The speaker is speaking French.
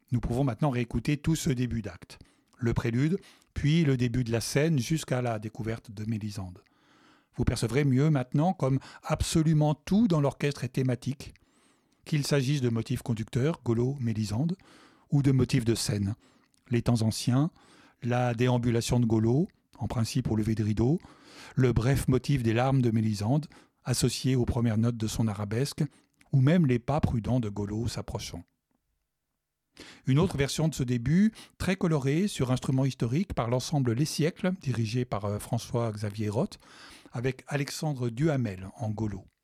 Nous pouvons maintenant réécouter tout ce début d'acte. Le prélude, puis le début de la scène jusqu'à la découverte de Mélisande. Vous percevrez mieux maintenant comme absolument tout dans l'orchestre est thématique, qu'il s'agisse de motifs conducteurs, Golo, Mélisande, ou de motifs de scène. Les temps anciens, la déambulation de Golo, en principe au lever de rideau, le bref motif des larmes de Mélisande, associé aux premières notes de son arabesque, ou même les pas prudents de Golo s'approchant. Une autre version de ce début, très colorée, sur instrument historique par l'ensemble Les Siècles, dirigé par François-Xavier Roth, avec Alexandre Duhamel en Golo.